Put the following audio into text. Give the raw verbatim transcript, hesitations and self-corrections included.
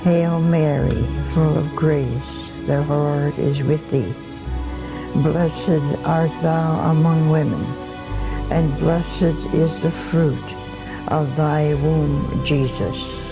Hail Mary, full of grace, the Lord is with thee. Blessed art thou among women, and blessed is the fruit of thy womb, Jesus.